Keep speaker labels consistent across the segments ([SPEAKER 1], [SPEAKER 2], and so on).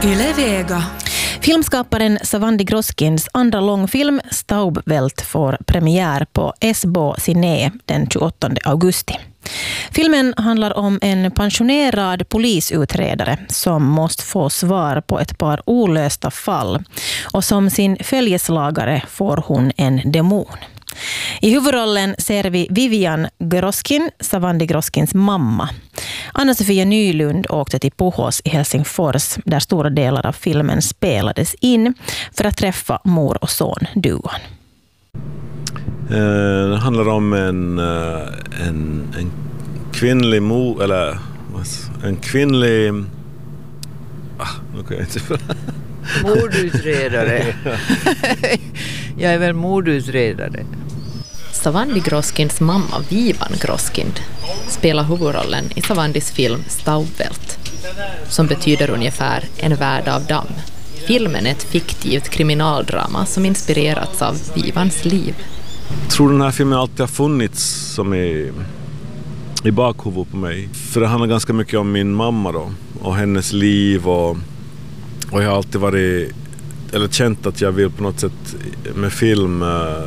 [SPEAKER 1] Yle Vega.
[SPEAKER 2] Filmskaparen Savandi Groskins andra långfilm Staubwelt får premiär på SBO Cine den 28 augusti. Filmen handlar om en pensionerad polisutredare som måste få svar på ett par olösta fall, och som sin följeslagare får hon en demon. I huvudrollen ser vi Vivian Groskin, Savandi Groskins mamma. Anna-Sofia Nylund åkte till Puhos i Helsingfors, där stora delar av filmen spelades in, för att träffa mor och son duon.
[SPEAKER 3] Det handlar om en kvinnlig en kvinnlig nu kan jag inte
[SPEAKER 4] mordutredare. Jag är väl mordutredare.
[SPEAKER 5] Savandi Groskins mamma Vivian Groskind spelar huvudrollen i Savandis film Staubwelt, som betyder ungefär en värld av damm. Filmen är ett fiktivt kriminaldrama som inspirerats av Vivians liv.
[SPEAKER 3] Jag tror den här filmen alltid har funnits som i bakhuvudet på mig. För det handlar ganska mycket om min mamma då, och hennes liv, och jag har alltid känt att jag vill på något sätt med film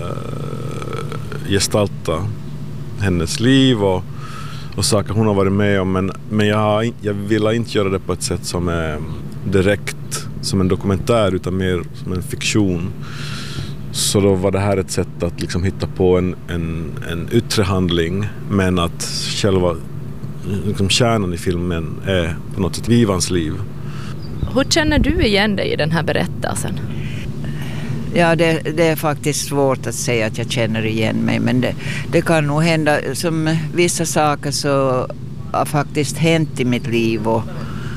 [SPEAKER 3] gestalta hennes liv och saker hon har varit med om, men jag vill inte göra det på ett sätt som är direkt som en dokumentär, utan mer som en fiktion. Så då var det här ett sätt att liksom hitta på en yttre handling, men att själva liksom kärnan i filmen är på något sätt Vivans liv.
[SPEAKER 5] Hur känner du igen dig i den här berättelsen?
[SPEAKER 4] Ja, det är faktiskt svårt att säga att jag känner igen mig, men det kan nog hända som vissa saker så har faktiskt hänt i mitt liv, och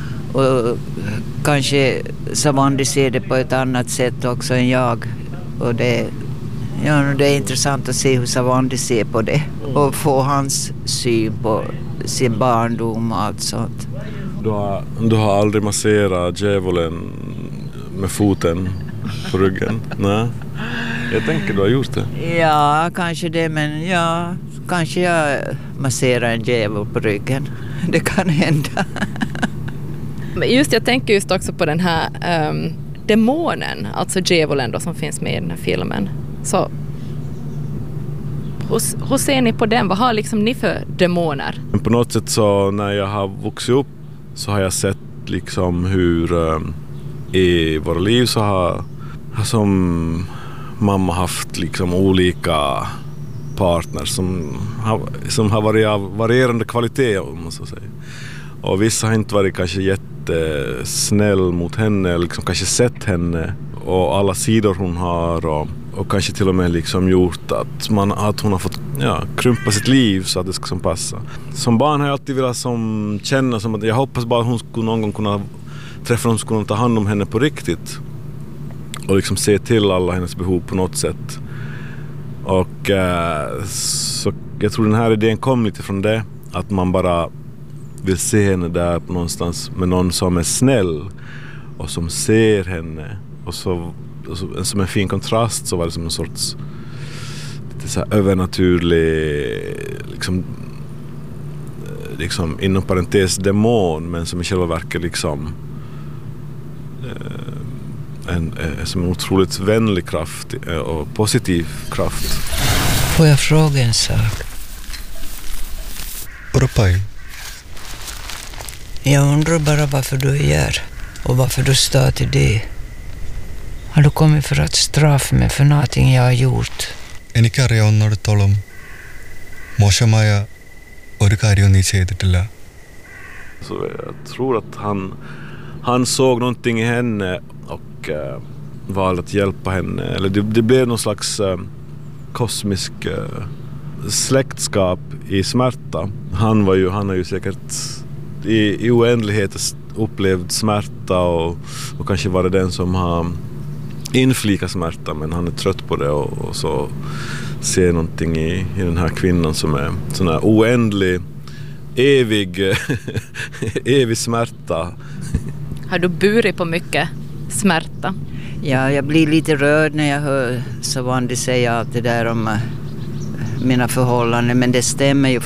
[SPEAKER 4] kanske Savandi ser det på ett annat sätt också än jag, och det är intressant att se hur Savandi ser på det och få hans syn på sin barndom och allt sånt.
[SPEAKER 3] Du har aldrig masserat djävulen med foten på ryggen? Nej. Jag tänker du har gjort det.
[SPEAKER 4] Ja, kanske det, men ja, kanske jag masserar en djävul på ryggen. Det kan hända.
[SPEAKER 5] Jag tänker just också på den här demonen, alltså djävulen då, som finns med i den här filmen. Så hur ser ni på den? Vad har liksom ni för demoner?
[SPEAKER 3] Men på något sätt så när jag har vuxit upp så har jag sett liksom hur i våra liv så har som mamma haft liksom olika partners som har varit av varierande kvalitet, om man så säger. Och vissa har inte varit kanske jättesnäll mot henne, liksom kanske sett henne och alla sidor hon har, och kanske till och med liksom gjort att hon har fått krympa sitt liv så att det ska passa. Som barn har jag alltid velat känna som att jag hoppas bara att hon skulle någon gång kunna träffa någon som kunde ta hand om henne på riktigt och liksom se till alla hennes behov på något sätt. Och så jag tror den här idén kom lite från det, att man bara vill se henne där på någonstans med någon som är snäll och som ser henne, och så som en fin kontrast så var det som en sorts lite så här övernaturlig liksom inom parentes demon, men som i själva verket liksom som en otroligt vänlig kraft och positiv kraft.
[SPEAKER 4] Får jag fråga en sak?
[SPEAKER 6] Oropai.
[SPEAKER 4] Jag undrar bara varför du är här och varför du står till det. Har du kommit för att straffa mig för någonting jag har gjort?
[SPEAKER 6] En karja on tolom. Moshamaja orikarioni sedetilla.
[SPEAKER 3] Så jag tror att han såg någonting i henne och valde att hjälpa henne. Eller det blev någon slags kosmisk släktskap i smärta. Han har ju säkert i oändlighet upplevd smärta och kanske var det den som har inflikat smärta, men han är trött på det och så ser någonting i den här kvinnan som är sån här oändlig, evig smärta.
[SPEAKER 5] Har du burit på mycket smärta?
[SPEAKER 4] Ja, jag blir lite rörd när jag hör Savandi säga allt det där om mina förhållanden, men det stämmer ju